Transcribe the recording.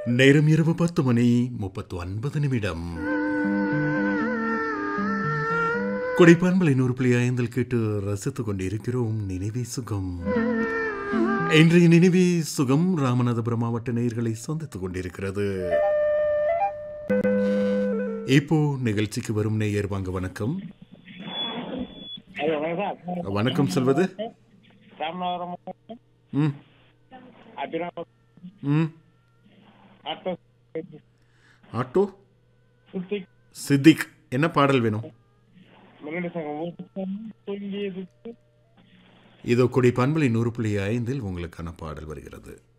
நேரம் இரவு 10:39. கொடைப்பான்மலை 100.5 கேட்டு ரசித்துக் கொண்டிருக்கிறோம். நினைவே சுகம். இன்றைய நினைவே சுகம் ராமநாதபுரம் மாவட்ட நேயர்களை சந்தித்துக் கொண்டிருக்கிறது. இப்போ நிகழ்ச்சிக்கு வரும் நேயர் வாங்க. வணக்கம். வணக்கம் சொல்வது. ஆட்டோ சித்திக். என்ன பாடல் வேணும்? இதோ கொடைப்பான்மலை 100.5 உங்களுக்கான பாடல் வருகிறது.